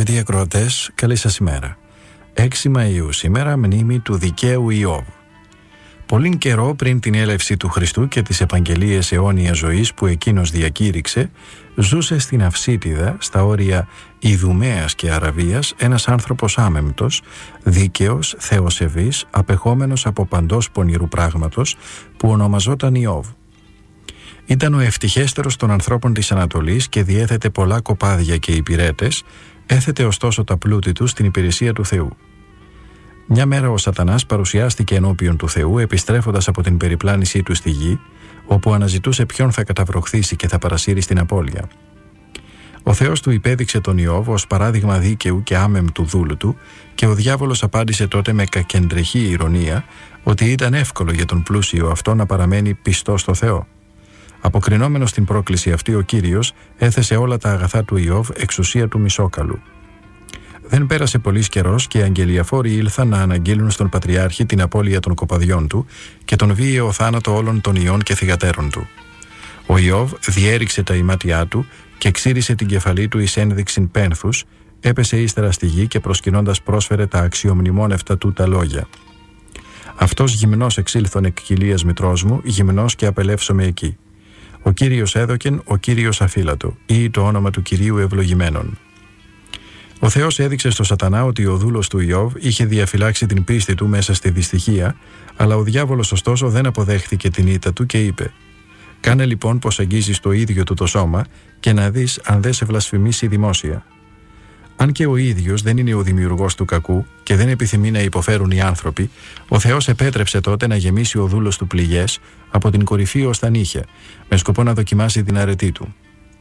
Αγαπητοί ακροατές, καλή σας ημέρα. 6 Μαΐου σήμερα, μνήμη του δικαίου Ιώβ. Πολύν καιρό πριν την έλευση του Χριστού και τις επαγγελίες αιώνιας ζωής που εκείνος διακήρυξε, ζούσε στην Αυσίτιδα, στα όρια Ιδουμαίας και Αραβίας, ένας άνθρωπος άμεμπτος, δίκαιος, θεοσεβής, απεχόμενος από παντός πονηρού πράγματος, που ονομαζόταν Ιώβ. Ήταν ο ευτυχέστερος των ανθρώπων της Ανατολής και διέθετε πολλά κοπάδια και υπηρέτες, έθετε ωστόσο τα πλούτη του στην υπηρεσία του Θεού. Μια μέρα ο Σατανάς παρουσιάστηκε ενώπιον του Θεού, επιστρέφοντας από την περιπλάνησή του στη γη, όπου αναζητούσε ποιον θα καταβροχθήσει και θα παρασύρει στην απώλεια. Ο Θεός του υπέδειξε τον Ιώβ ως παράδειγμα δίκαιου και άμεμπτου δούλου του, και ο διάβολος απάντησε τότε με κακεντρεχή ηρωνία ότι ήταν εύκολο για τον πλούσιο αυτό να παραμένει πιστός στο Θεό. Αποκρινόμενος την πρόκληση αυτή, ο Κύριος έθεσε όλα τα αγαθά του Ιώβ εξουσία του μισόκαλου. Δεν πέρασε πολύς καιρός και οι αγγελιαφόροι ήλθαν να αναγγείλουν στον Πατριάρχη την απώλεια των κοπαδιών του και τον βίαιο θάνατο όλων των ιών και θυγατέρων του. Ο Ιώβ διέριξε τα ημάτια του και ξύρισε την κεφαλή του εις ένδειξην πένθους, έπεσε ύστερα στη γη και προσκυνώντας πρόσφερε τα αξιομνημόνευτα του τα λόγια. Αυτός γυμνός εξήλθον εκ κοιλίας μητρός μου, γυμνός και απελεύσομαι εκεί. Ο Κύριος έδωκεν, ο Κύριος αφύλατο, ή το όνομα του Κυρίου ευλογημένον. Ο Θεός έδειξε στο Σατανά ότι ο δούλος του Ιώβ είχε διαφυλάξει την πίστη του μέσα στη δυστυχία, αλλά ο διάβολος ωστόσο δεν αποδέχθηκε την ήττα του και είπε: «Κάνε λοιπόν πως αγγίζεις το ίδιο του το σώμα και να δεις αν δεν σε βλασφημίσει δημόσια». Αν και ο ίδιος δεν είναι ο δημιουργός του κακού και δεν επιθυμεί να υποφέρουν οι άνθρωποι, ο Θεός επέτρεψε τότε να γεμίσει ο δούλος του πληγές από την κορυφή ως τα νύχια, με σκοπό να δοκιμάσει την αρετή του.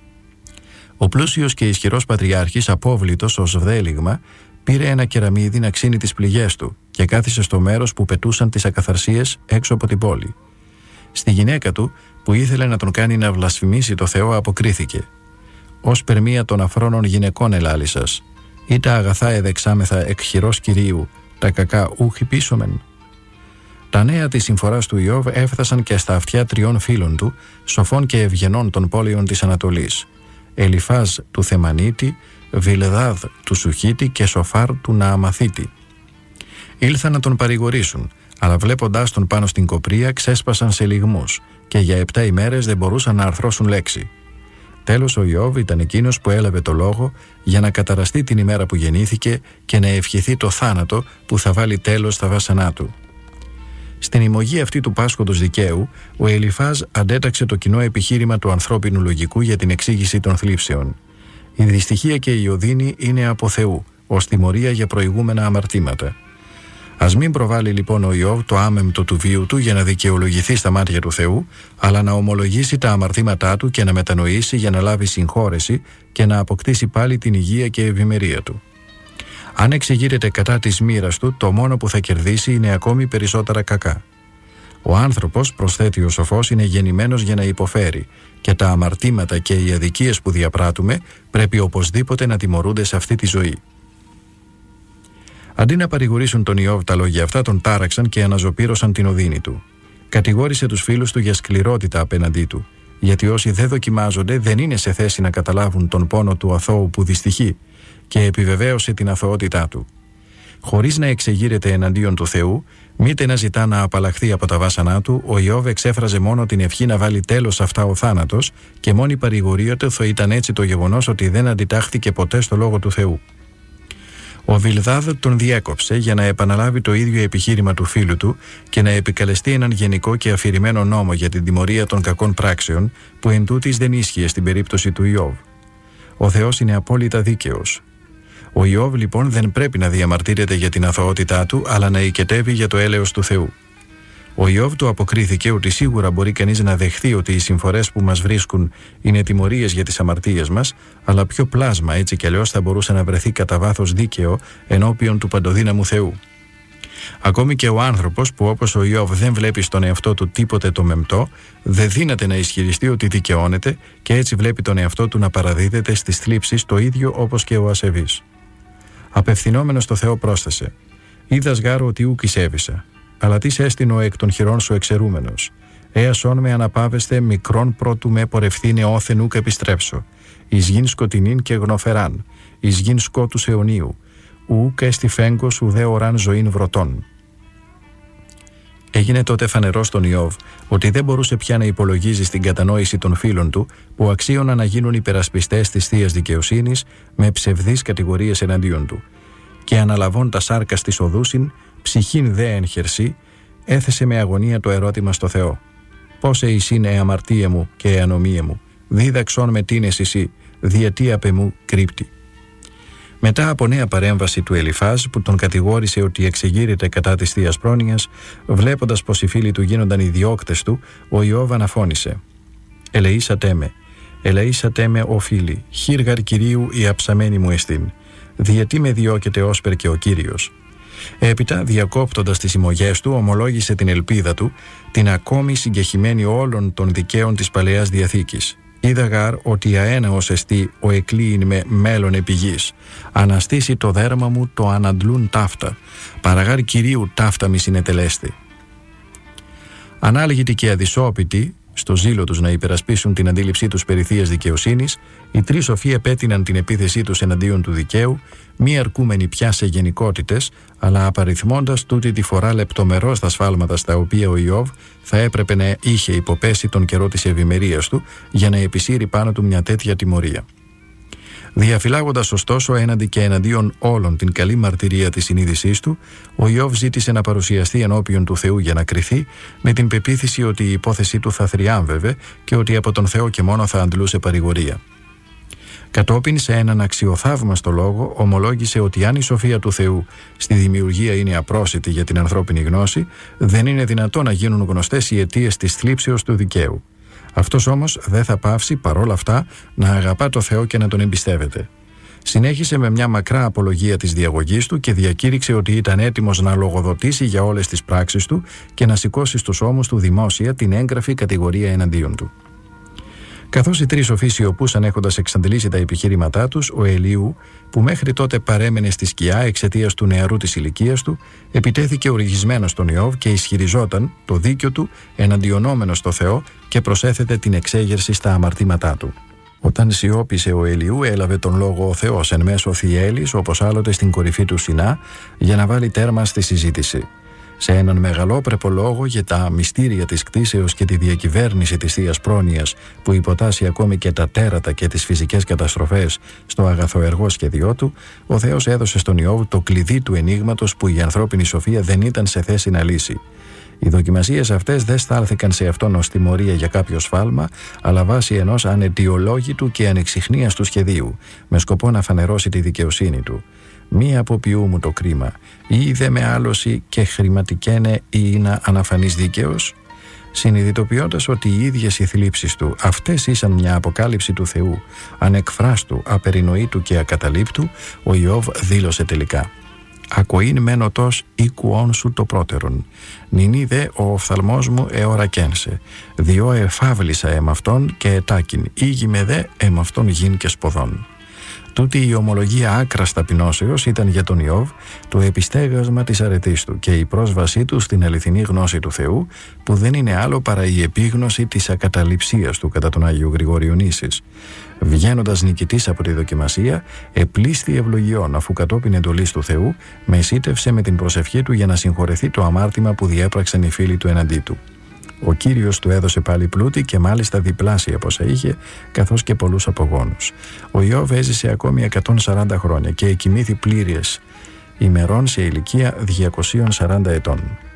Ο πλούσιος και ισχυρός πατριάρχης, απόβλητος ως βδέλιγμα, πήρε ένα κεραμίδι να ξύνει τις πληγές του και κάθισε στο μέρος που πετούσαν τις ακαθαρσίες έξω από την πόλη. Στη γυναίκα του, που ήθελε να τον κάνει να βλασφημίσει το Θεό, αποκρίθηκε: «Ως περμία των αφρόνων γυναικών ελάλησας, ή τα αγαθά εδεξάμεθα εκ χειρός Κυρίου, τα κακά ούχ υπήσομεν». Τα νέα της συμφοράς του Ιώβ έφτασαν και στα αυτιά 3 φίλων του, σοφών και ευγενών των πόλεων της Ανατολής: Ελιφάζ του Θεμανίτη, Βιλδάδ του Σουχίτη και Σοφάρ του Νααμαθίτη. Ήλθαν να τον παρηγορήσουν, αλλά βλέποντάς τον πάνω στην κοπρία ξέσπασαν σε λυγμούς και για 7 ημέρες δεν μπορούσαν να αρθρώσουν λέξη. Τέλος ο Ιώβ ήταν εκείνος που έλαβε το λόγο για να καταραστεί την ημέρα που γεννήθηκε και να ευχηθεί το θάνατο που θα βάλει τέλος στα βάσανά του. Στην ημωγή αυτή του πάσχοντος δικαίου, ο Ελιφάζ αντέταξε το κοινό επιχείρημα του ανθρώπινου λογικού για την εξήγηση των θλίψεων. Η δυστυχία και η οδύνη είναι από Θεού, ως τιμωρία για προηγούμενα αμαρτήματα. Ας μην προβάλλει λοιπόν ο Ιώβ το άμεμπτο του βίου του για να δικαιολογηθεί στα μάτια του Θεού, αλλά να ομολογήσει τα αμαρτήματά του και να μετανοήσει για να λάβει συγχώρεση και να αποκτήσει πάλι την υγεία και ευημερία του. Αν εξεγείρεται κατά της μοίρας του, το μόνο που θα κερδίσει είναι ακόμη περισσότερα κακά. Ο άνθρωπος, προσθέτει ο σοφός, είναι γεννημένος για να υποφέρει και τα αμαρτήματα και οι αδικίες που διαπράττουμε πρέπει οπωσδήποτε να τιμωρούνται σε αυτή τη ζωή. Αντί να παρηγορήσουν τον Ιώβ τα λόγια αυτά, τον τάραξαν και αναζωπήρωσαν την οδύνη του. Κατηγόρησε τους φίλους του για σκληρότητα απέναντί του, γιατί όσοι δεν δοκιμάζονται δεν είναι σε θέση να καταλάβουν τον πόνο του αθώου που δυστυχεί, και επιβεβαίωσε την αθωότητά του. Χωρίς να εξεγείρεται εναντίον του Θεού, μήτε να ζητά να απαλλαχθεί από τα βάσανά του, ο Ιώβ εξέφραζε μόνο την ευχή να βάλει τέλος σε αυτά ο θάνατος, και μόνη παρηγορία του θα ήταν έτσι το γεγονός ότι δεν αντιτάχθηκε ποτέ στο λόγο του Θεού. Ο Βιλδάδ τον διέκοψε για να επαναλάβει το ίδιο επιχείρημα του φίλου του και να επικαλεστεί έναν γενικό και αφηρημένο νόμο για την τιμωρία των κακών πράξεων, που εν τούτοις δεν ίσχυε στην περίπτωση του Ιώβ. Ο Θεός είναι απόλυτα δίκαιος. Ο Ιώβ λοιπόν δεν πρέπει να διαμαρτύρεται για την αθωότητά του, αλλά να οικετεύει για το έλεος του Θεού. Ο Ιώβ του αποκρίθηκε ότι σίγουρα μπορεί κανείς να δεχθεί ότι οι συμφορές που μας βρίσκουν είναι τιμωρίες για τις αμαρτίες μας, αλλά ποιο πλάσμα έτσι κι αλλιώς θα μπορούσε να βρεθεί κατά βάθος δίκαιο ενώπιον του παντοδύναμου Θεού. Ακόμη και ο άνθρωπος που, όπως ο Ιώβ, δεν βλέπει στον εαυτό του τίποτε το μεμπτό, δεν δύναται να ισχυριστεί ότι δικαιώνεται και έτσι βλέπει τον εαυτό του να παραδίδεται στις θλίψεις το ίδιο όπως και ο ασεβής. Απευθυνόμενος στο Θεό πρόσθεσε: «Είδας γάρο ότι ούκ εισέβησα, αλλά τι έστεινε ο εκ των χειρών σου εξαιρούμενος. Έασόν με αναπάβεστε μικρόν πρώτου με πορευθύνε όθεν ούκ επιστρέψω. εις γην σκοτεινήν και γνοφεράν, εις γην σκότους αιωνίου, ουκ έστι φέγκος ουδέ οράν ζωήν βρωτών. Έγινε τότε φανερό στον Ιώβ ότι δεν μπορούσε πια να υπολογίζει στην κατανόηση των φίλων του που αξίωναν να γίνουν υπερασπιστές της θείας δικαιοσύνης με ψευδείς κατηγορίες εναντίον του. Και αναλαβών τα σάρκα της οδούσιν, ψυχήν δε εν χερσί, έθεσε με αγωνία το ερώτημα στο Θεό. Πόσε εις είναι αμαρτία μου και ανομία μου, δίδαξον με τίνες εσύ, διετή απ' εμού κρύπτη. Μετά από νέα παρέμβαση του Ελιφάζ που τον κατηγόρησε ότι εξεγείρεται κατά της θείας πρόνοιας, βλέποντας πως οι φίλοι του γίνονταν οι διώκτες του, ο Ιώβ αναφώνησε: ελεήσατε με ο φίλοι, χείργαρ Κυρίου η αψαμένη μου εστίν, διετί με διώκεται όσπερ και ο Κύριος. Έπειτα, διακόπτοντας τις ημωγές του, ομολόγησε την ελπίδα του, την ακόμη συγκεχημένη όλων των δικαίων της Παλαιάς Διαθήκης. Είδα γάρ ότι αέναος εστί ο εκλείην με μέλλον επί γης. Αναστήσει το δέρμα μου το αναντλούν ταύτα. Παραγάρ Κυρίου ταύτα μη συνετελέστη. Ανάλγητοι και αδυσόπιτοι, στο ζήλο τους να υπερασπίσουν την αντίληψή τους περί θείας δικαιοσύνης, οι τρεις σοφοί επέτειναν την επίθεσή τους εναντίον του δικαίου, μη αρκούμενοι πια σε γενικότητες, αλλά απαριθμώντας τούτη τη φορά λεπτομερώς τα σφάλματα στα οποία ο Ιώβ θα έπρεπε να είχε υποπέσει τον καιρό της ευημερίας του για να επισύρει πάνω του μια τέτοια τιμωρία. Διαφυλάγοντας ωστόσο έναντι και εναντίον όλων την καλή μαρτυρία της συνείδησής του, ο Ιώβ ζήτησε να παρουσιαστεί ενώπιον του Θεού για να κριθεί, με την πεποίθηση ότι η υπόθεσή του θα θριάμβευε και ότι από τον Θεό και μόνο θα αντλούσε παρηγορία. Κατόπιν, σε έναν αξιοθαύμαστο λόγο, ομολόγησε ότι αν η σοφία του Θεού στη δημιουργία είναι απρόσιτη για την ανθρώπινη γνώση, δεν είναι δυνατό να γίνουν γνωστές οι αιτίες της θλίψεως του δικαίου. Αυτός όμως δεν θα πάυσει παρόλα αυτά να αγαπά το Θεό και να τον εμπιστεύεται. Συνέχισε με μια μακρά απολογία της διαγωγής του και διακήρυξε ότι ήταν έτοιμος να λογοδοτήσει για όλες τις πράξεις του και να σηκώσει στους ώμους του δημόσια την έγγραφη κατηγορία εναντίον του. Καθώς οι τρεις σοφοί σιωπούσαν έχοντας εξαντλήσει τα επιχείρηματά τους, ο Ελίου, που μέχρι τότε παρέμενε στη σκιά εξαιτίας του νεαρού της ηλικίας του, επιτέθηκε οργισμένος στον Ιώβ και ισχυριζόταν το δίκιο του εναντιονόμενος στο Θεό και προσέθετε την εξέγερση στα αμαρτήματά του. Όταν σιώπησε ο Ελιού, έλαβε τον λόγο ο Θεός εν μέσω θυέλης, όπως άλλοτε στην κορυφή του Σινά, για να βάλει τέρμα στη συζήτηση. Σε έναν μεγαλόπρεπο λόγο για τα μυστήρια της κτήσεως και τη διακυβέρνηση της θείας πρόνοιας που υποτάσσει ακόμη και τα τέρατα και τις φυσικές καταστροφές στο αγαθοεργό σχέδιό του, ο Θεός έδωσε στον Ιώβ το κλειδί του ενίγματος που η ανθρώπινη σοφία δεν ήταν σε θέση να λύσει. Οι δοκιμασίες αυτές δεν στάλθηκαν σε αυτόν ως τιμωρία για κάποιο σφάλμα, αλλά βάσει ενός αναιτιολόγητου και ανεξιχνίαστου σχεδίου, με σκοπό να φανερώσει τη δικαιοσύνη του. Μη αποποιού μου το κρίμα, ή δε με άλωση και χρηματικένε ή είναι αναφανής δίκαιος. Συνειδητοποιώντας ότι οι ίδιες οι θλίψεις του αυτές ήσαν μια αποκάλυψη του Θεού, ανεκφράστου, απερινοήτου και ακαταλείπτου, ο Ιώβ δήλωσε τελικά: «Ακοήν μένοτος οίκουόν σου το πρώτερον, νυνή δε ο οφθαλμός μου εωρακένσε, διό εφάβλησα εμαυτόν και ετάκην, ήγημε δε εμαυτόν γιν και σποδόν». Τούτη η ομολογία άκρας ταπεινώσεως ήταν για τον Ιώβ το επιστέγασμα της αρετής του και η πρόσβασή του στην αληθινή γνώση του Θεού, που δεν είναι άλλο παρά η επίγνωση της ακαταληψίας του κατά τον Άγιο Γρηγόριο Νήσης. Βγαίνοντας νικητής από τη δοκιμασία, επλήσθη ευλογιών, αφού κατόπιν εντολής του Θεού μεσίτευσε με την προσευχή του για να συγχωρεθεί το αμάρτημα που διέπραξαν οι φίλοι του εναντί του. Ο Κύριος του έδωσε πάλι πλούτη και μάλιστα διπλάσια από όσα είχε, καθώς και πολλούς απογόνους. Ο Ιώβ έζησε ακόμη 140 χρόνια και εκοιμήθη πλήρες ημερών σε ηλικία 240 ετών.